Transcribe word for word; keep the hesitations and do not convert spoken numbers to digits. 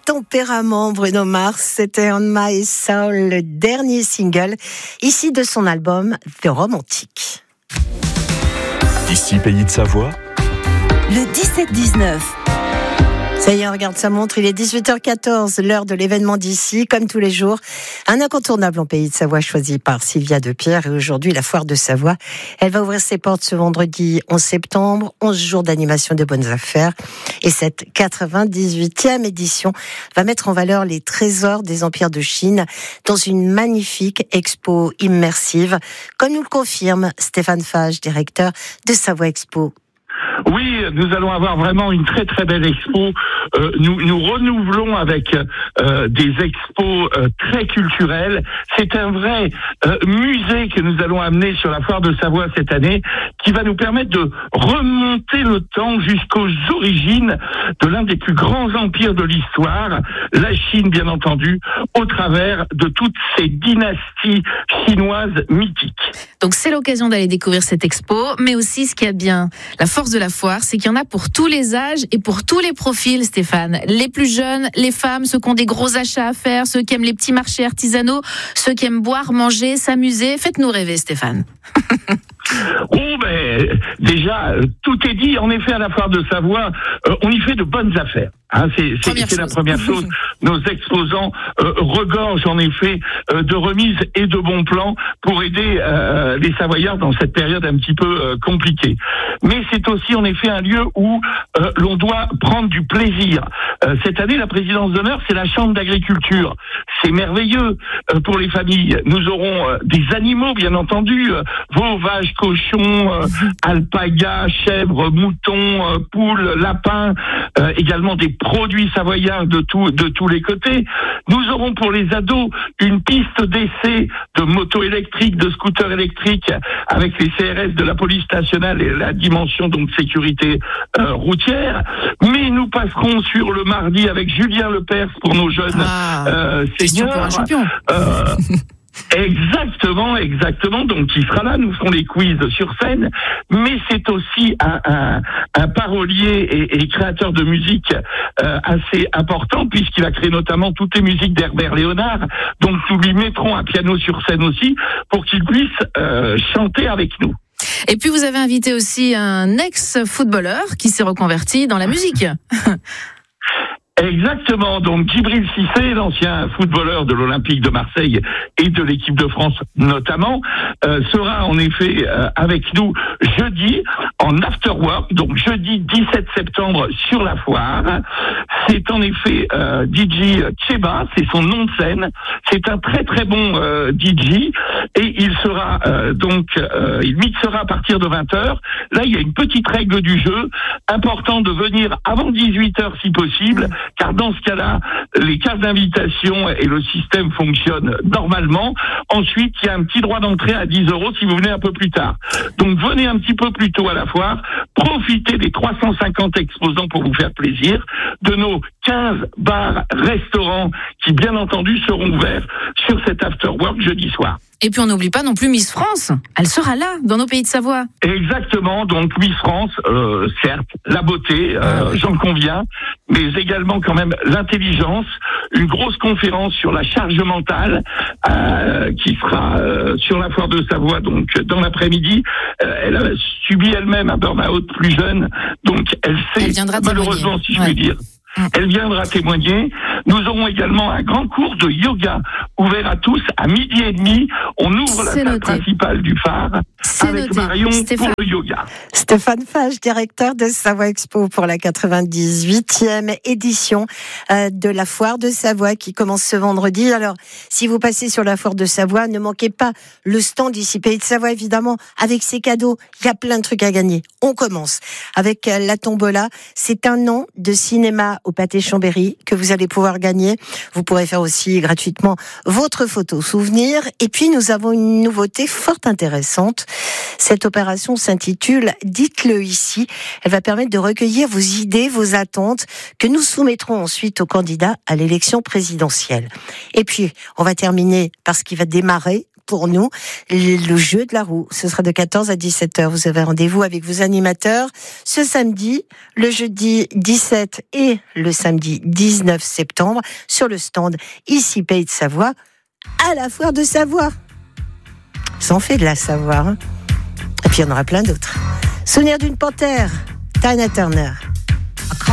tempérament, Bruno Mars. C'était On My Soul, le dernier single, ici de son album The Romantic. Ici, Pays de Savoie. Le dix-sept dix-neuf. Ça y est, on regarde sa montre, il est dix-huit heures quatorze, l'heure de l'événement d'ici, comme tous les jours. Un incontournable en Pays de Savoie choisi par Sylvia Depierre. Et aujourd'hui, la foire de Savoie, elle va ouvrir ses portes ce vendredi onze septembre, onze jours d'animation de bonnes affaires. Et cette quatre-vingt-dix-huitième édition va mettre en valeur les trésors des empires de Chine dans une magnifique expo immersive, comme nous le confirme Stéphane Fage, directeur de Savoie Expo. Oui, nous allons avoir vraiment une très très belle expo. Euh, nous, nous renouvelons avec euh, des expos euh, très culturelles. C'est un vrai euh, musée que nous allons amener sur la foire de Savoie cette année, qui va nous permettre de remonter le temps jusqu'aux origines de l'un des plus grands empires de l'histoire, la Chine bien entendu, au travers de toutes ces dynasties chinoises mythiques. Donc c'est l'occasion d'aller découvrir cette expo, mais aussi ce qu'il y a de bien, la force de la foire, c'est qu'il y en a pour tous les âges et pour tous les profils, Stéphane. Les plus jeunes, les femmes, ceux qui ont des gros achats à faire, ceux qui aiment les petits marchés artisanaux, ceux qui aiment boire, manger, s'amuser. Faites-nous rêver, Stéphane. Oh ben déjà, tout est dit. En effet, à la foire de Savoie, euh, on y fait de bonnes affaires. Hein, c'est c'est, c'est la première chose. Nos exposants euh, regorgent en effet euh, de remises et de bons plans pour aider euh, les Savoyards dans cette période un petit peu euh, compliquée. Mais c'est aussi en effet un lieu où euh, l'on doit prendre du plaisir. Euh, cette année, la présidence d'honneur, c'est la Chambre d'agriculture. C'est merveilleux euh, pour les familles. Nous aurons euh, des animaux, bien entendu, euh, veaux, vaches, cochons, euh, alpagas, chèvres, moutons, euh, poules, lapins, euh, également des produits savoyards de tout, de tous les côtés. Nous aurons pour les ados une piste d'essai de motos électriques, de scooters électriques avec les C R S de la police nationale et la dimension donc sécurité euh, routière. Mais nous passerons sur le mardi avec Julien Lepers pour nos jeunes ah, euh, seniors. Pour un champion. Euh, Exactement, exactement. Donc, il sera là. Nous ferons les quiz sur scène. Mais c'est aussi un, un, un parolier et, et créateur de musique euh, assez important, puisqu'il a créé notamment toutes les musiques d'Herbert Léonard. Donc, nous lui mettrons un piano sur scène aussi pour qu'il puisse euh, chanter avec nous. Et puis, vous avez invité aussi un ex-footballeur qui s'est reconverti dans la musique. Exactement, donc Djibril Cissé, l'ancien footballeur de l'Olympique de Marseille et de l'équipe de France notamment, euh, sera en effet euh, avec nous jeudi en afterwork, donc jeudi dix-sept septembre sur la foire. C'est en effet euh, D J Cheba, c'est son nom de scène. C'est un très très bon euh, D J et il sera euh, donc, euh, il mixera à partir de vingt heures. Là, il y a une petite règle du jeu, important de venir avant dix-huit heures si possible, car dans ce cas-là, les cartes d'invitation et le système fonctionnent normalement. Ensuite, il y a un petit droit d'entrée à dix euros si vous venez un peu plus tard. Donc, venez un petit peu plus tôt à la foire, profitez des trois cent cinquante exposants pour vous faire plaisir, de nos quinze bars, restaurants qui, bien entendu, seront ouverts sur cet afterwork jeudi soir. Et puis on n'oublie pas non plus Miss France. Elle sera là, dans nos Pays de Savoie. Exactement, donc Miss France, euh, certes, la beauté, euh, j'en conviens, mais également quand même l'intelligence, une grosse conférence sur la charge mentale euh, qui sera euh, sur la foire de Savoie, donc dans l'après-midi. Euh, elle a subi elle-même un burn-out plus jeune, donc elle sait, elle viendra malheureusement, témoigner. si je ouais. puis dire. Elle viendra témoigner. Nous aurons également un grand cours de yoga ouvert à tous à midi et demi. On ouvre C'est la salle noté. principale du phare C'est avec noté. Marion Stéphane. pour le yoga. Stéphane Fage, directeur de Savoie Expo pour la quatre-vingt-dix-huitième édition euh, de la foire de Savoie qui commence ce vendredi. Alors, si vous passez sur la foire de Savoie, ne manquez pas le stand ici Pays de Savoie, évidemment, avec ses cadeaux. Il y a plein de trucs à gagner. On commence avec euh, la tombola. C'est un an de cinéma au Pâté Chambéry que vous allez pouvoir gagner. Vous pourrez faire aussi gratuitement votre photo souvenir. Et puis, nous avons une nouveauté fort intéressante. Cette opération s'intitule « Dites-le ici ». Elle va permettre de recueillir vos idées, vos attentes, que nous soumettrons ensuite aux candidats à l'élection présidentielle. Et puis, on va terminer par ce qui va démarrer pour nous le jeu de la roue. Ce sera de quatorze à dix-sept heures. Vous avez rendez-vous avec vos animateurs ce samedi, le jeudi dix-sept et le samedi dix-neuf septembre sur le stand ici Pays de Savoie à la foire de Savoie. Ça en fait de la Savoie. Hein. Et puis il y en aura plein d'autres. Souvenir d'une panthère, Tina Turner.